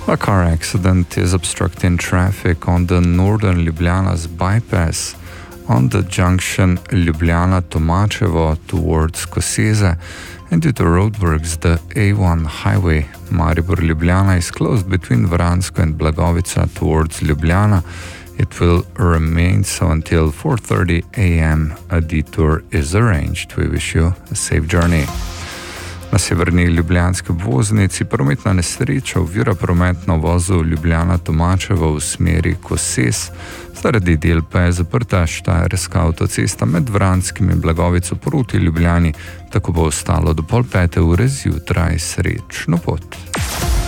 A car accident is obstructing traffic on the northern Ljubljana's bypass on the junction Ljubljana-Tomačevo towards Koseze, and due to roadworks, the A1 highway Maribor-Ljubljana is closed between Vransko and Blagovica towards Ljubljana. It will remain so until 4:30 a.m. A detour is arranged. We wish you a safe journey. Na severni ljubljanski obvoznici prometna nesreča ovira promet na vozu Ljubljana-Tomačevo v smeri Koses. Zaradi del pa je zaprta štajerska avtocesta med Vranskim in Blagovico proti Ljubljani, tako bo ostalo do 4:30 zjutraj. Srečno pot.